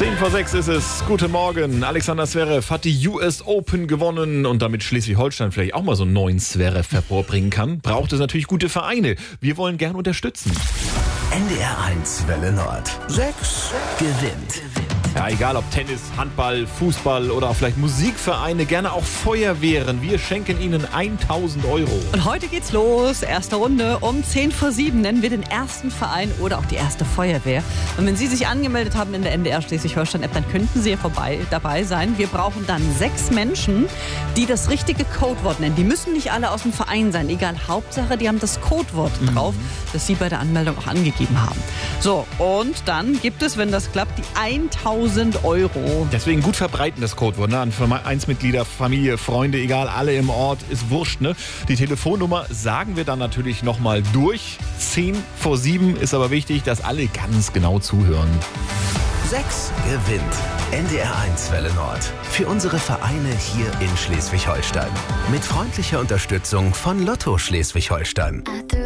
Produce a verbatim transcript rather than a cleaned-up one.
Zehn vor sechs ist es. Guten Morgen. Alexander Zverev hat die U S Open gewonnen und damit Schleswig-Holstein vielleicht auch mal so einen neuen Zverev hervorbringen kann, braucht es natürlich gute Vereine. Wir wollen gern unterstützen. N D R eins Welle Nord. sechs gewinnt. Ja, egal ob Tennis, Handball, Fußball oder auch vielleicht Musikvereine, gerne auch Feuerwehren. Wir schenken Ihnen tausend Euro. Und heute geht's los. Erste Runde. Um zehn vor sieben nennen wir den ersten Verein oder auch die erste Feuerwehr. Und wenn Sie sich angemeldet haben in der N D R Schleswig-Holstein-App, dann könnten Sie ja vorbei, dabei sein. Wir brauchen dann sechs Menschen, die das richtige Codewort nennen. Die müssen nicht alle aus dem Verein sein. Egal, Hauptsache, die haben das Codewort drauf, das Sie bei der Anmeldung auch angegeben haben. So, und dann gibt es, wenn das klappt, die tausend Euro. Deswegen gut verbreiten das Codewort. Ne? An Vereinsmitglieder, Familie, Freunde, egal, alle im Ort, ist wurscht. Ne? Die Telefonnummer sagen wir dann natürlich nochmal durch. Zehn vor sieben ist aber wichtig, dass alle ganz genau zuhören. sechs gewinnt. N D R eins Welle Nord. Für unsere Vereine hier in Schleswig-Holstein. Mit freundlicher Unterstützung von Lotto Schleswig-Holstein.